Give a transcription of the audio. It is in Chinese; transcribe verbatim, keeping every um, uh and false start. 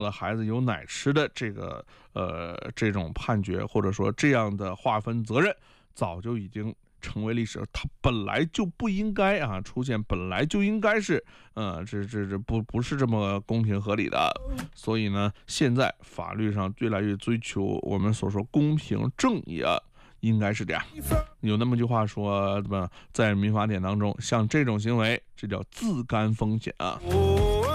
了孩子有奶吃的这个呃这种判决，或者说这样的划分责任，早就已经成为历史，它本来就不应该啊出现，本来就应该是，呃，这这这不不是这么公平合理的。所以呢，现在法律上越来越追求我们所说公平正义啊，应该是这样。有那么句话说，怎么在民法典当中，像这种行为，这叫自甘风险啊。